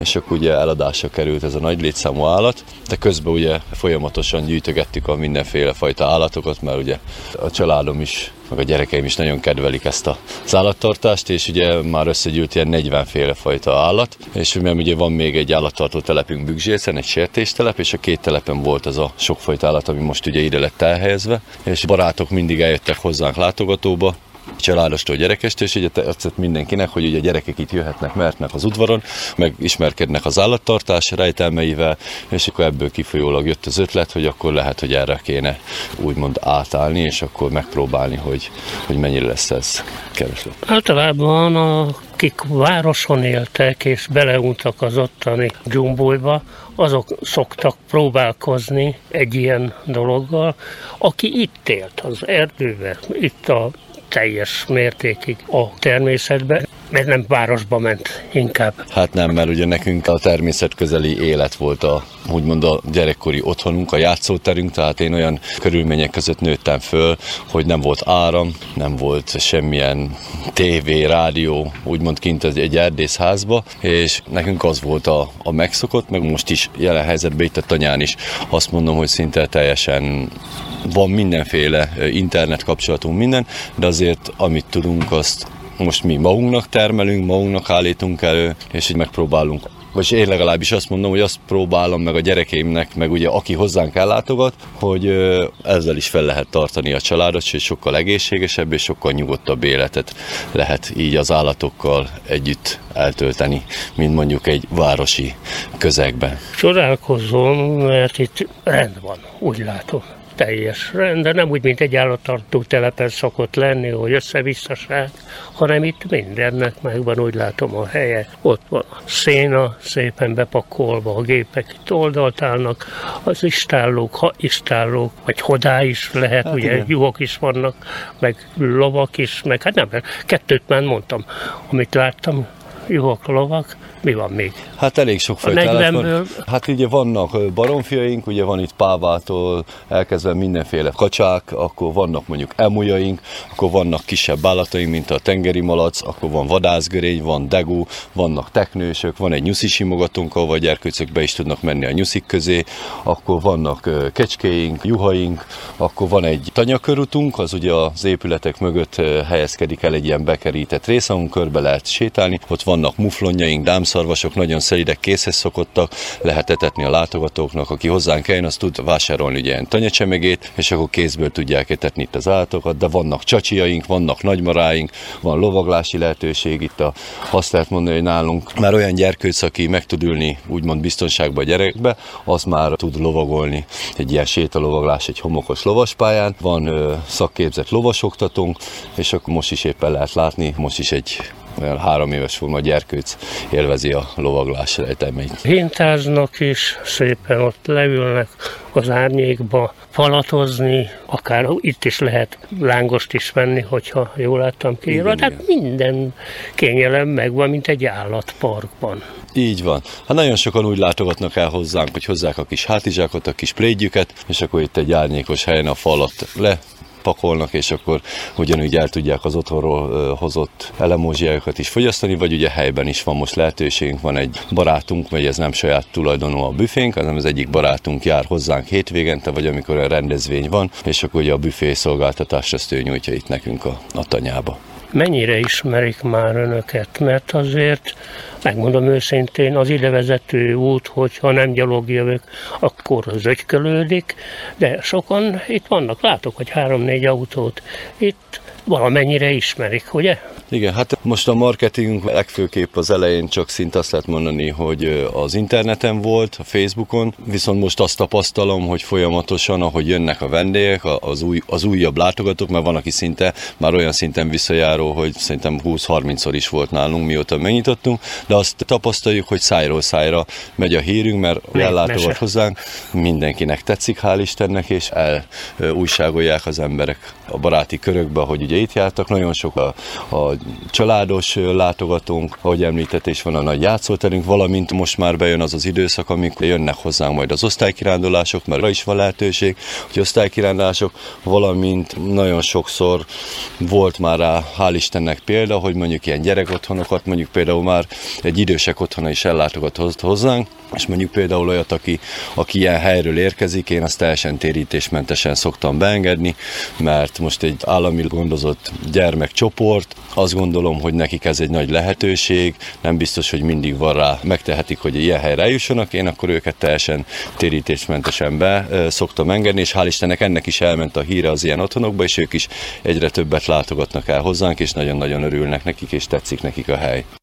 és akkor ugye eladásra került ez a nagy létszámú állat, de közben ugye folyamatosan gyűjtögettük a mindenféle fajta állatokat, mert ugye a családom is, meg a gyerekeim is nagyon kedvelik ezt az állattartást, és ugye már összegyűlt ilyen 40 féle fajta állat, és mert ugye van még egy állattartó telepünk Bükzsészen, egy sertéstelep, és a 2 telepen volt az a sokfajta állat, ami most ugye ide lett elhelyezve, és barátok mindig eljöttek hozzánk látogatóba, családostól gyerekestől, és ugye tetszett mindenkinek, hogy ugye a gyerekek itt jöhetnek, mehetnek az udvaron, meg ismerkednek az állattartás rejtelmeivel, és akkor ebből kifolyólag jött az ötlet, hogy akkor lehet, hogy erre kéne úgymond átállni, és akkor megpróbálni, hogy mennyire lesz ez kereslet. Általában akik városon éltek és beleuntak az ottani dzsumbójba, azok szoktak próbálkozni egy ilyen dologgal, aki itt élt az erdőben, itt a teljes mértékig a természetbe, mert nem városba ment inkább. Hát nem, mert ugye nekünk a természetközeli élet volt úgymond a gyerekkori otthonunk, a játszóterünk, tehát én olyan körülmények között nőttem föl, hogy nem volt áram, nem volt semmilyen tévé, rádió, úgymond kint egy erdészházba, és nekünk az volt a megszokott, meg most is jelen helyzetben itt a tanyán is azt mondom, hogy szinte teljesen van mindenféle internet kapcsolatunk, minden, de azért amit tudunk, azt most mi magunknak termelünk, magunknak állítunk elő, és így megpróbálunk. Vagy én legalábbis azt mondom, hogy azt próbálom meg a gyerekeimnek, meg ugye aki hozzánk ellátogat, hogy ezzel is fel lehet tartani a családot, és sokkal egészségesebb és sokkal nyugodtabb életet lehet így az állatokkal együtt eltölteni, mint mondjuk egy városi közegben. Csodálkozom, mert itt rend van, úgy látom. Teljes rend, de nem úgy, mint egy állattartó telepen szokott lenni, hogy össze-visszaság, hanem itt mindennek megvan, úgy látom, a helye. Ott van a széna, szépen bepakolva, a gépek itt oldalt állnak, az istállók, vagy hodá is lehet, hát ugye juhok is vannak, meg lovak is, meg hát nem, 2 már mondtam, amit láttam, juhok, lovak. Mi van még? Hát elég sok fajta van. Hát ugye vannak baromfiaink, ugye van itt pávától elkezdve mindenféle kacsák, akkor vannak mondjuk emulyaink, akkor vannak kisebb állataink, mint a tengeri malac, akkor van vadászgörény, van degú, vannak teknősök, van egy nyuszi simogatónk, ahol a gyerkőcök be is tudnak menni a nyuszik közé, akkor vannak kecskéink, juhaink, akkor van egy tanyakörutunk, az ugye az épületek mögött helyezkedik el egy ilyen bekerített rész, ahol körbe lehet sétálni, ott vannak muflonjaink, dámszarvasok, nagyon szelidek, készhez szokottak, lehet etetni a látogatóknak, aki hozzánk eljön, az tud vásárolni ugye ilyen tanyacsemegét, és akkor kézből tudják etetni itt az állatokat, de vannak csacsiaink, vannak nagymaráink, van lovaglási lehetőség itt, azt lehet mondani, hogy nálunk már olyan gyerkőc, aki meg tud ülni úgymond biztonságban a gyerekbe, az már tud lovagolni egy ilyen sétalovaglás, egy homokos lovaspályán, van szakképzett lovasoktatónk, és akkor most is éppen lehet látni, most is egy olyan 3 éves forma gyerkőc élvezi a lovaglás rejtelmeit. Hintáznak is, szépen ott leülnek az árnyékba falatozni, akár itt is lehet lángost is venni, hogyha jól láttam kiírva. Tehát minden kényelem megvan, mint egy állatparkban. Így van. Hát nagyon sokan úgy látogatnak el hozzánk, hogy hozzák a kis hátizsákot, a kis plégyüket, és akkor itt egy árnyékos helyen a falat pakolnak, és akkor ugyanúgy el tudják az otthonról hozott elemózsiájukat is fogyasztani, vagy ugye helyben is van most lehetőségünk, van egy barátunk, vagy ez nem saját tulajdonú a büfénk, hanem az egyik barátunk jár hozzánk hétvégente, vagy amikor a rendezvény van, és akkor ugye a büfé szolgáltatást azt ő nyújtja itt nekünk a tanyába. Mennyire ismerik már önöket? Mert azért, megmondom őszintén, az idevezető út, hogyha nem gyalogjövök, akkor zögykölődik, de sokan itt vannak, látok, hogy 3-4 autót itt valamennyire ismerik, ugye? Igen, hát most a marketingünk legfőképp az elején csak szinte azt lehet mondani, hogy az interneten volt, a Facebookon, viszont most azt tapasztalom, hogy folyamatosan, ahogy jönnek a vendégek, az újabb látogatók, mert van, aki szinte már olyan szinten visszajáró, hogy szerintem 20-30-szor is volt nálunk, mióta megnyitottunk, de azt tapasztaljuk, hogy szájról szájra megy a hírünk, mert ellátogat hozzánk, mindenkinek tetszik, hál' Istennek, és újságolják az emberek a baráti körökbe, hogy ugye itt jártak, nagyon sok a családos látogatónk, ahogy említett, és van a nagy játszóterünk, valamint most már bejön az az időszak, amikor jönnek hozzánk majd az osztálykirándulások, mert arra is van lehetőség, hogy osztálykirándulások, valamint nagyon sokszor volt már rá, hál' Istennek példa, hogy mondjuk ilyen gyerekotthonokat, mondjuk például már egy idősek otthona is ellátogat hozzánk, és mondjuk például olyat, aki ilyen helyről érkezik, én azt teljesen térítésmentesen szoktam beengedni, mert most egy állami gondozott gyermekcsoport, azt gondolom, hogy nekik ez egy nagy lehetőség, nem biztos, hogy mindig van rá, megtehetik, hogy ilyen helyre eljussanak, én akkor őket teljesen térítésmentesen be szoktam engedni, és hál' Istennek ennek is elment a híre az ilyen otthonokba, és ők is egyre többet látogatnak el hozzánk, és nagyon-nagyon örülnek nekik, és tetszik nekik a hely.